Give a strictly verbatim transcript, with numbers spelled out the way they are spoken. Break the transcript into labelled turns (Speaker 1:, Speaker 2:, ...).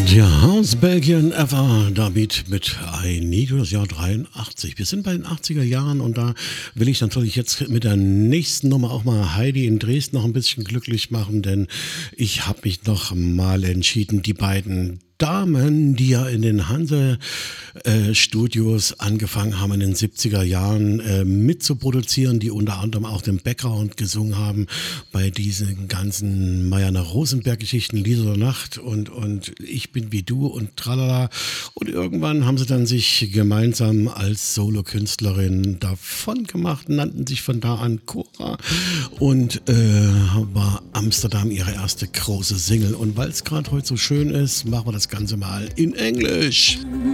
Speaker 1: Ja, aus Belgien, Eva David mit I Need You, das Jahr dreiundachtzig. Wir sind bei den achtziger Jahren und da will ich natürlich jetzt mit der nächsten Nummer auch mal Heidi in Dresden noch ein bisschen glücklich machen, denn ich habe mich noch mal entschieden, die beiden Damen, die ja in den Hanse-Studios angefangen haben in den siebziger Jahren äh, mitzuproduzieren, die unter anderem auch den Background gesungen haben bei diesen ganzen Marianne Rosenberg-Geschichten, Lieder der Nacht und, und Ich bin wie du und tralala. Und irgendwann haben sie dann sich gemeinsam als Solokünstlerin davon gemacht, nannten sich von da an Cora und äh, war Amsterdam ihre erste große Single. Und weil es gerade heute so schön ist, machen wir das Ganze mal in Englisch.